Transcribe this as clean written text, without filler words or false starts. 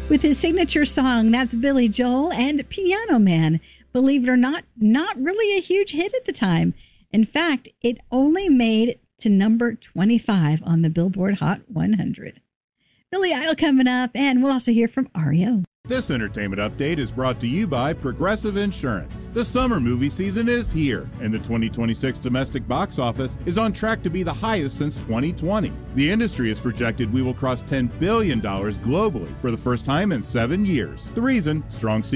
with his signature song. That's Billy Joel and Piano Man. Believe it or not really a huge hit at the time. In fact, it only made it to number 25 on the Billboard Hot 100. Billy Idol coming up, and we'll also hear from REO. This entertainment update is brought to you by Progressive Insurance. The summer movie season is here, and the 2026 domestic box office is on track to be the highest since 2020. The industry has projected we will cross $10 billion globally for the first time in 7 years. The reason? Strong